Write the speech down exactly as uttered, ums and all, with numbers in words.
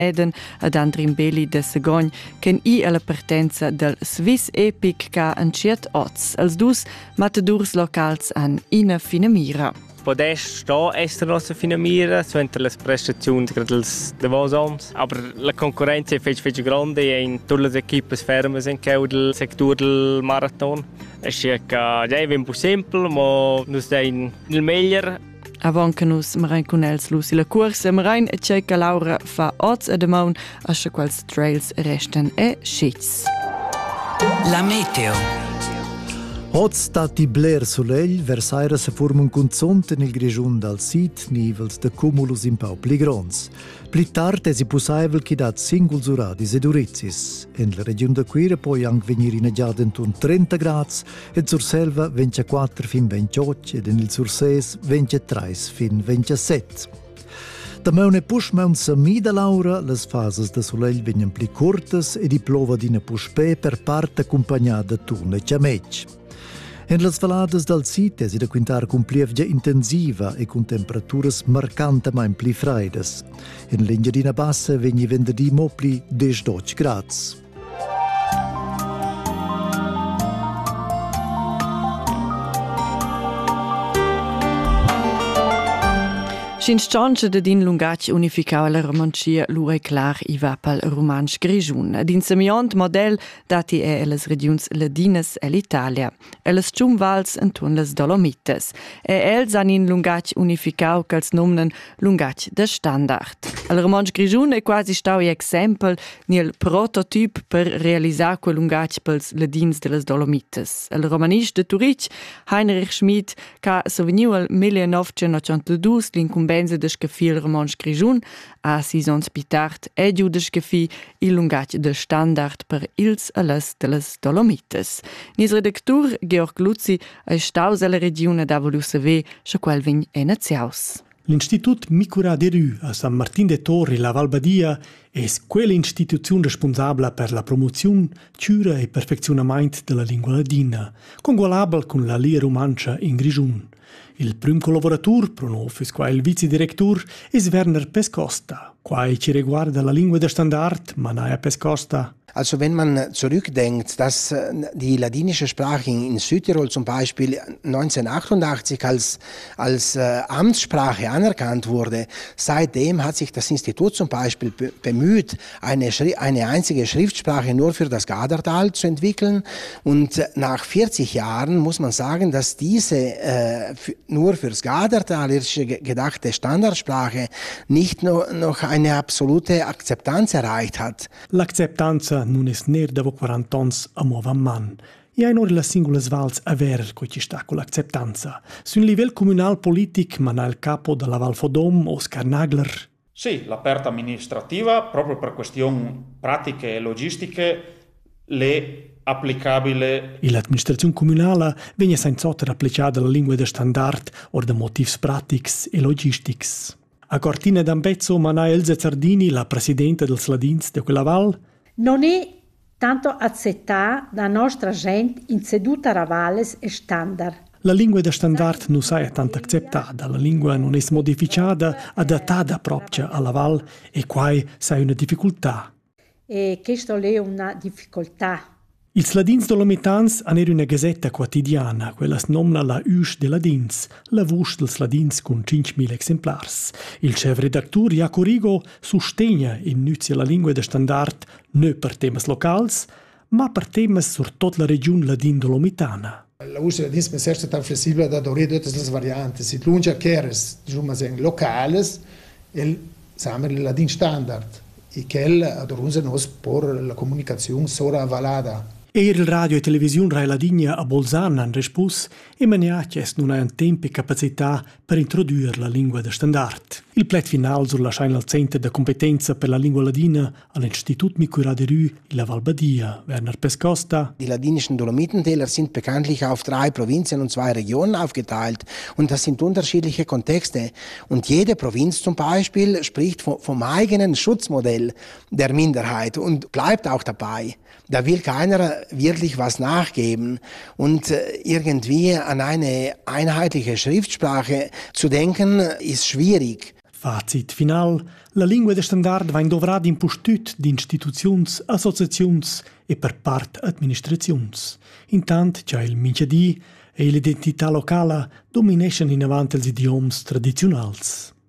Eden ad Andrin Beli de Segogn chen i alla partenza del Swiss Epic ca anciet oz. Els dus matadurs locals an ina fina mira. Podest sta essere nostra fina mira, suente le prestazioni dels davos ons, aber la concorrenza è fece fece grande e in tutte le equipe ferme in che del sector del marathon. È che ja è un po' semplice, ma nus dein il meglio. Avon che nus marein con els lusi la corsa, marein e c'è che Laura fa oz a demon, a che quals trails resten e scits. La meteo. Oggi sta di bler soleil, versaira se forma un conzont nel grigiun dal sit, nivels de cumulus in pau pli grons. Pli tard è si possibile che dat singuls uradis ed urizis. En la regione de Quira poi anche venire in giada intorno trenta gradi, e sur selva ventiquattro fin ventotto ed in il surses ventitré fin ventisette. Da meune push meun samida Laura, les fases de soleil venien pli curtas e di plova d'ina puspè per parte accompagnada tun e ciamec. En las valadas dal site si da quintar con plievgia intensiva e con temperaturas marcantemente pli freidas. En l'Engiadina bassa vegni venderdì mo pli dodici gradi. Scinsciancia da din lungac unificau la romancia lua clar i va pel romansch grigiun. Din semiont model dati e las regions ladinas e l'Italia. E las ciumvals entun las Dolomites. E els han in lungac unificau cals nomnen lungac da standard. El romansch grigiun è quasi stau i exempel ni el prototyp per realisar quel lungac pels ladins de las Dolomites. El romanist de Turic, Heinrich Schmid, ca soveniu el millenovecentonovantadue l'incumbenza de scafi il romansch grigiun, a sis ons pitart è giu de scafi il lungac de standard per ils a las de las Dolomites. Nis redaktur Georg Luzzi è staus alla regione da volu saver scha quel vegn è naziaus. L'Institut Micura de Rü a San Martin de Torri, la Val Badia, è quella istituzione responsabile per la promozione, cura e perfezionamento della lingua ladina, congualabile con la lia romancia in grigiun. Il prim collaboratur, pronofis qua il vicedirectur, è Werner Pescosta, qua ci riguarda la lingua de standard, Manaya Pescosta. Also wenn man zurückdenkt, dass die ladinische Sprache in Südtirol zum Beispiel neunzehnhundertachtundachtzig als, als äh, Amtssprache anerkannt wurde, seitdem hat sich das Institut zum Beispiel bemüht, eine, eine einzige Schriftsprache nur für das Gadertal zu entwickeln. Und nach vierzig Jahren muss man sagen, dass diese äh, nur fürs Gadertal gedachte Standardsprache nicht no, noch eine absolute Akzeptanz erreicht hat. L'acceptanza non es ner da quaranta ans a muova man. E hai nori la singulas vals a ver coi ci sta con l'acceptanza. Sul livello comunal politic, ma il capo della Val Fodom, Oscar Nagler. Sì, l'aperta amministrativa, proprio per questioni pratiche e logistiche, le applicabile. E l'amministrazione comunale viene senza applicata la lingua de standard o de motivi pratics e logistics. A Cortina d'Ampezzo, Mana Elsa Zardini, la presidente del Sladins de quella val, non è tanto accettata da nostra gente in seduta ravales e standard. La lingua de standard non è tanto accettata, la lingua non è modificata, adattata proprio alla val e qua c'è una difficoltà. E questo è una difficoltà. I Ladins Dolomitans hanno una gazzetta quotidiana, quella si nomina la Usch de Ladins, la voce dels Ladins con cinquemila exemplars. Il chef redactur Jaco Rigo sostegna inizia la lingua de standard non per temas locals, ma per temas sur tutta la regione Ladin Dolomitana. La voce de Ladins è sempre tan flessibile da adorare tutte le varianti. Si lunga cheres, diciamo, locales, e siamo il Ladin standard. E che adorunse nos por la comunicazione sora valada. E il radio e televisione Rai Ladigna a Bolzano hanno risposto e maniaches non hanno tempo e capacità per introdurre la lingua de standard. Il plet final sul lasciare al centro di competenza per la lingua ladina all'Institut Micura de Rü in la Val Badia, Werner Pescosta. Die ladinischen Dolomitentäler sind bekanntlich auf drei Provinzen und zwei Regionen aufgeteilt und das sind unterschiedliche Kontexte. Und jede Provinz zum Beispiel spricht vom eigenen Schutzmodell der Minderheit und bleibt auch dabei. Da will keiner wirklich was nachgeben und irgendwie an eine einheitliche Schriftsprache zu denken, ist schwierig. Fazit final, la lingua de standard va indovrada impostut di instituziuns, associaziuns e per part administraziuns. Intant, già il minchadì e l'identità locala dominescen in avant els idioms tradizionals.